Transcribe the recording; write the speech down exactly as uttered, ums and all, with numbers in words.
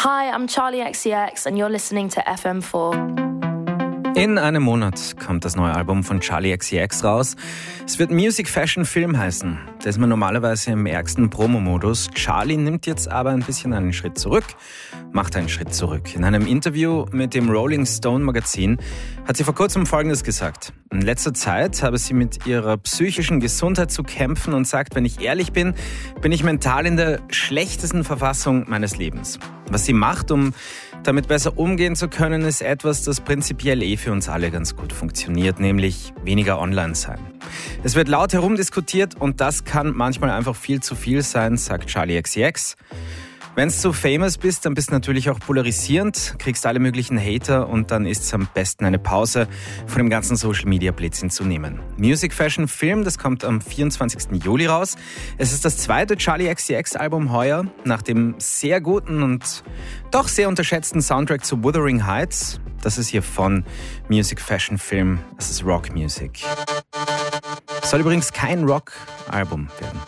Hi, I'm Charlie X C X and you're listening to F M four. In einem Monat kommt das neue Album von Charli X C X raus. Es wird Music, Fashion, Film heißen. Da ist man normalerweise im ärgsten Promo-Modus. Charli nimmt jetzt aber ein bisschen einen Schritt zurück, macht einen Schritt zurück. In einem Interview mit dem Rolling Stone Magazin hat sie vor kurzem Folgendes gesagt. In letzter Zeit habe sie mit ihrer psychischen Gesundheit zu kämpfen und sagt, wenn ich ehrlich bin, bin ich mental in der schlechtesten Verfassung meines Lebens. Was sie macht, um damit besser umgehen zu können, ist etwas, das prinzipiell eh für uns alle ganz gut funktioniert, nämlich weniger online sein. Es wird laut herumdiskutiert und das kann manchmal einfach viel zu viel sein, sagt Charli X C X. Wenn du so famous bist, dann bist du natürlich auch polarisierend, kriegst alle möglichen Hater und dann ist es am besten eine Pause von dem ganzen Social-Media-Blödsinn zu nehmen. Music, Fashion, Film, das kommt am vierundzwanzigsten Juli raus. Es ist das zweite Charli X C X-Album heuer, nach dem sehr guten und doch sehr unterschätzten Soundtrack zu Wuthering Heights. Das ist hier von Music, Fashion, Film, es ist Rock Music. Soll übrigens kein Rock-Album werden.